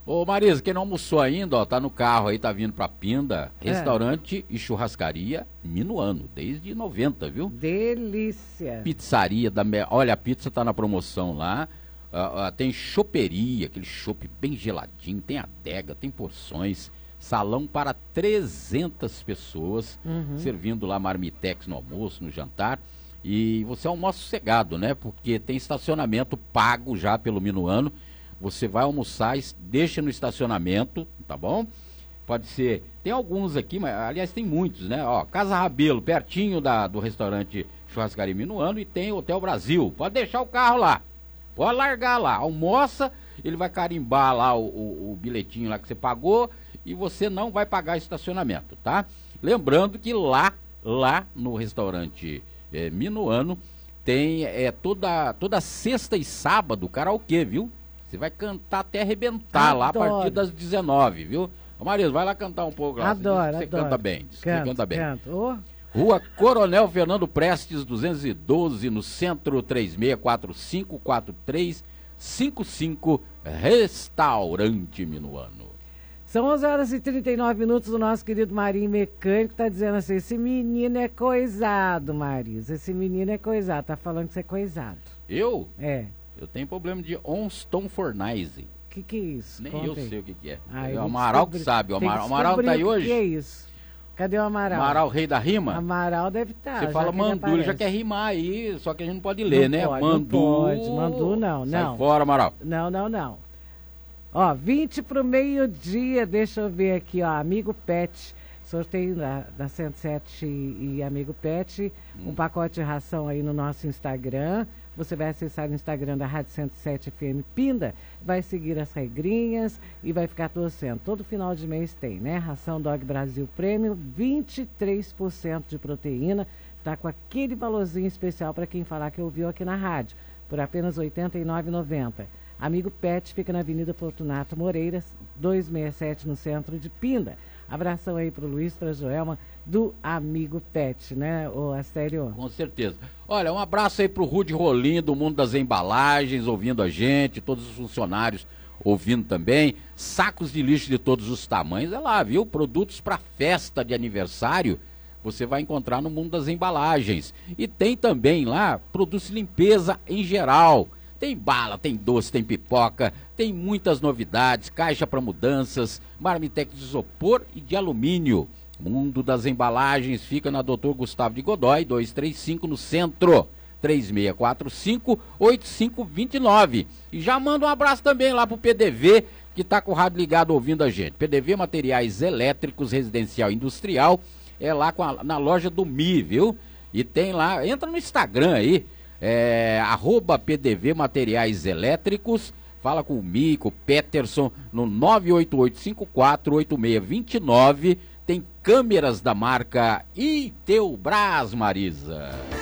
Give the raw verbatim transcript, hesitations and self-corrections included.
Ô Marisa, quem não almoçou ainda, ó, tá no carro aí, tá vindo pra Pinda, É. restaurante e churrascaria Minuano, desde noventa, viu? Delícia. Pizzaria, da me... olha, a pizza tá na promoção lá, ah, ah, tem choperia, aquele chopp bem geladinho, tem adega, tem porções, salão para trezentas pessoas, Uhum. servindo lá marmitex no almoço, no jantar, e você almoça sossegado, né? Porque tem estacionamento pago já pelo Minuano. Você vai almoçar, es- deixa no estacionamento, tá bom? Pode ser, tem alguns aqui, mas aliás tem muitos, né? Ó, Casa Rabelo, pertinho da, do restaurante Churrascaria Minuano, e tem Hotel Brasil. Pode deixar o carro lá, pode largar lá, almoça, ele vai carimbar lá o, o, o bilhetinho lá que você pagou e você não vai pagar estacionamento, tá? Lembrando que lá, lá no restaurante eh, Minuano, tem é, toda, toda sexta e sábado karaokê, viu? Você vai cantar até arrebentar lá a Adoro. partir das dezenove, viu? Ô Marisa, vai lá cantar um pouco lá. Você Adoro, diz que você adoro. canta bem, diz que você Canto, canta bem. canto. Ô, Rua Coronel Fernando Prestes, duzentos e doze, no centro, três seis quatro cinco quatro três cinco cinco, Restaurante Minuano. São onze horas e trinta e nove minutos. O nosso querido Marinho Mecânico tá dizendo assim: esse menino é coisado, Marisa. Esse menino é coisado. Tá falando que você é coisado. Eu? É. Eu tenho problema de Onstonfornise. O que que é isso? Nem Conta eu aí. sei o que, que é. Ah, é eu o vou Amaral que descobrir. sabe. O Tem que Amaral, o Amaral tá aí descobrir hoje? O que é isso? Cadê o Amaral? Amaral, rei da rima? Amaral deve estar. Você fala Mandu, ele já quer rimar aí, só que a gente não pode ler, Não né? pode, não Mandu. pode, Mandu não, Sai não. fora, Amaral. Não, não, não. Ó, vinte pro meio-dia, deixa eu ver aqui, ó, Amigo Pet, sorteio da, da cento e sete e, e Amigo Pet, um pacote de ração aí no nosso Instagram. Você vai acessar o Instagram da Rádio cento e sete F M Pinda, vai seguir as regrinhas e vai ficar torcendo. Todo final de mês tem, né? Ração Dog Brasil Premium, vinte e três por cento de proteína, tá com aquele valorzinho especial para quem falar que ouviu aqui na rádio, por apenas oitenta e nove reais e noventa centavos. Amigo Pet fica na Avenida Fortunato Moreira, duzentos e sessenta e sete, no centro de Pinda. Abração aí pro Luiz, pra Joelma, do Amigo Pet, né, ô Astério? Com certeza. Olha, um abraço aí pro Rude Rolim, do Mundo das Embalagens, ouvindo a gente, todos os funcionários ouvindo também. Sacos de lixo de todos os tamanhos, é lá, viu? Produtos para festa de aniversário, você vai encontrar no Mundo das Embalagens. E tem também lá produtos de limpeza em geral. Tem bala, tem doce, tem pipoca, tem muitas novidades, caixa para mudanças, marmitex de isopor e de alumínio. Mundo das Embalagens fica na doutor Gustavo de Godoy, duzentos e trinta e cinco, no centro, três seis quatro cinco, oito cinco dois nove. E já manda um abraço também lá pro P D V, que tá com o rádio ligado ouvindo a gente. P D V Materiais Elétricos Residencial e Industrial, é lá com a, na loja do Mi, viu? E tem lá, entra no Instagram aí, é, arroba P D V Materiais Elétricos, fala com o Mi, com o Peterson, no nove oito oito cinco quatro oito seis dois nove. Tem câmeras da marca Iteubras, Marisa.